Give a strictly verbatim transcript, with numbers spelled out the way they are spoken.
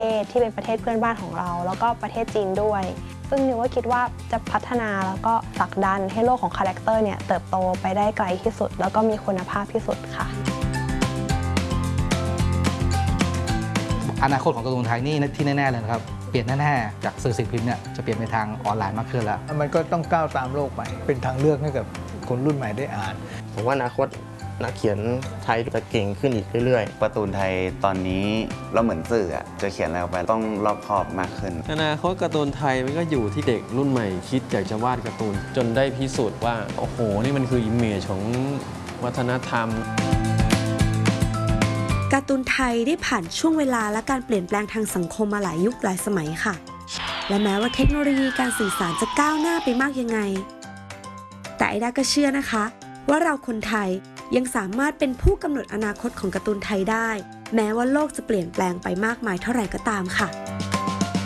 ศที่เป็นประเทศเพื่อนบ้านของเราแล้วก็ประเทศจีนด้วยซึ่งนิวก็คิดว่าจะพัฒนาแล้วก็ผลักดันให้โลกของคาแรคเตอร์เนี่ยเติบโตไปได้ไกลที่สุดแล้วก็มีคุณภาพที่สุดค่ะอนาคตของการ์ตูนไทยนี่ที่แน่ๆเลยนะครับเปลี่ยนแน่ๆจากสื่อสิ่งพิมพ์เนี่ยจะเปลี่ยนไปทางออนไลน์มากขึ้นแล้วมันก็ต้องก้าวตามโลกไปเป็นทางเลือกให้กับคนรุ่นใหม่ได้อ่านผมว่าอนาคตนักเขียนไทยจะเก่งขึ้นอีกเรื่อยๆการ์ตูนไทยตอนนี้เราเหมือนสื่อจะเขียนอะไรออกไปต้องรอบคอบมากขึ้นอนาคตการ์ตูนไทยมันก็อยู่ที่เด็กรุ่นใหม่คิดอยากจะวาดการ์ตูนจนได้พิสูจน์ว่าโอ้โหนี่มันคืออิมเมจของวัฒนธรรมการ์ตูนไทยได้ผ่านช่วงเวลาและการเปลี่ยนแปลงทางสังคมมาหลายยุคหลายสมัยค่ะและแม้ว่าเทคโนโลยีการสื่อสารจะก้าวหน้าไปมากยังไงแต่ไอด้าก็เชื่อนะคะว่าเราคนไทยยังสามารถเป็นผู้กำหนดอนาคตของการ์ตูนไทยได้แม้ว่าโลกจะเปลี่ยนแปลงไปมากมายเท่าไหร่ก็ตามค่ะ